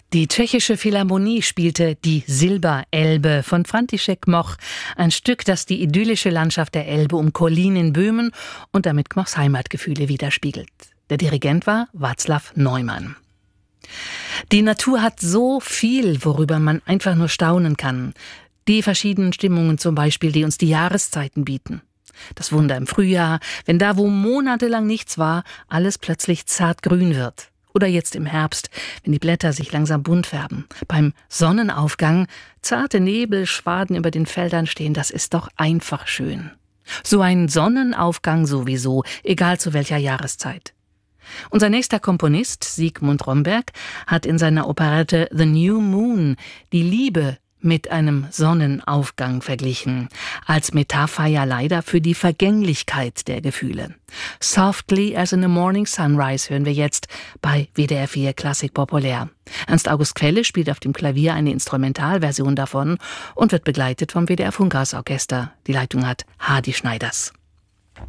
Die Tschechische Philharmonie spielte Die Silberelbe von František Moch, ein Stück, das die idyllische Landschaft der Elbe um Kolín in Böhmen und damit Mochs Heimatgefühle widerspiegelt. Der Dirigent war Václav Neumann. Die Natur hat so viel, worüber man einfach nur staunen kann. Die verschiedenen Stimmungen zum Beispiel, die uns die Jahreszeiten bieten. Das Wunder im Frühjahr, wenn da, wo monatelang nichts war, alles plötzlich zartgrün wird. Oder jetzt im Herbst, wenn die Blätter sich langsam bunt färben. Beim Sonnenaufgang zarte Nebelschwaden über den Feldern stehen, das ist doch einfach schön. So ein Sonnenaufgang sowieso, egal zu welcher Jahreszeit. Unser nächster Komponist, Sigmund Romberg, hat in seiner Operette The New Moon die Liebe mit einem Sonnenaufgang verglichen, als Metapher ja leider für die Vergänglichkeit der Gefühle. Softly as in a Morning Sunrise hören wir jetzt bei WDR 4 Klassik Populär. Ernst August Quelle spielt auf dem Klavier eine Instrumentalversion davon und wird begleitet vom WDR Funkhausorchester. Die Leitung hat Hadi Schneiders.